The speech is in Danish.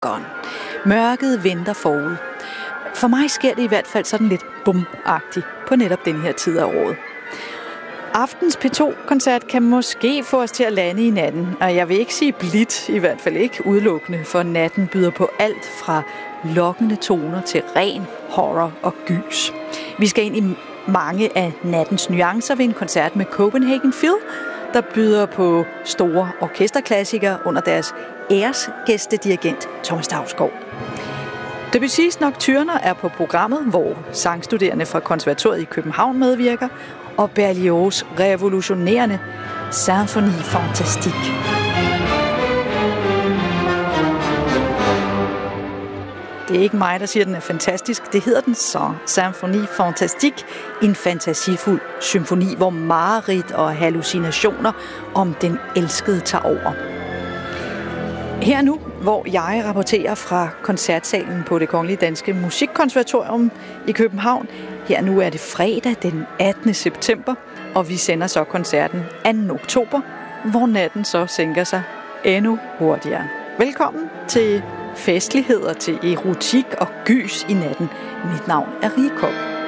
gone. Mørket venter forud. For mig sker det i hvert fald sådan lidt bum-agtigt på netop den her tid af året. Aftens P2-koncert kan måske få os til at lande i natten, og jeg vil ikke sige blidt, i hvert fald ikke udelukkende, for natten byder på alt fra lokkende toner til ren horror og gys. Vi skal ind i mange af nattens nuancer ved en koncert med Copenhagen Phil, der byder på store orkesterklassikere under deres æresgæstedirigent Thomas Dausgaard. Debussy's Nocturner er på programmet, hvor sangstuderende fra konservatoriet i København medvirker, og Berlioz' revolutionerende Symphonie Fantastique. Det er ikke mig, der siger, at den er fantastisk. Det hedder den så. Symphonie Fantastique. En fantasifuld symfoni, hvor mareridt og hallucinationer om den elskede tager over. Her nu, hvor jeg rapporterer fra koncertsalen på Det Kongelige Danske Musikkonservatorium i København. Her nu er det fredag den 18. september, og vi sender så koncerten 2. oktober, hvor natten så sænker sig endnu hurtigere. Velkommen til festligheder, til erotik og gys i natten. Mit navn er Rie Koch.